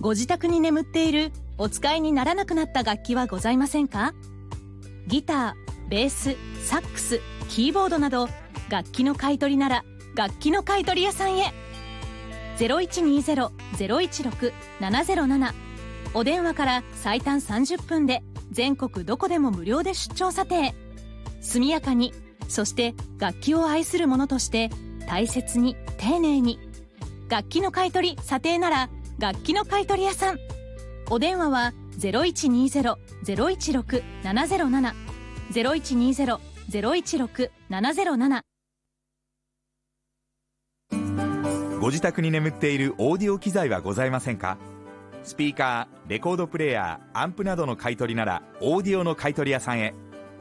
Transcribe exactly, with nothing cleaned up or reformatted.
ご自宅に眠っているお使いにならなくなった楽器はございませんか？ギター、ベース、サックス、キーボードなど楽器の買い取りなら楽器の買い取り屋さんへ。 ゼロいちにゼロ ゼロいちろく ななゼロなな お電話から最短さんじゅっぷんで全国どこでも無料で出張査定。速やかに、そして楽器を愛する者として大切に丁寧に。楽器の買い取り査定なら楽器の買い取り屋さん。お電話は ゼロいちにゼロ ゼロいちろく ななゼロなな ゼロいちにゼロ ゼロいちろく ななゼロなな。 ご自宅に眠っているオーディオ機材はございませんか？スピーカー、レコードプレーヤー、アンプなどの買い取りならオーディオの買い取り屋さんへ。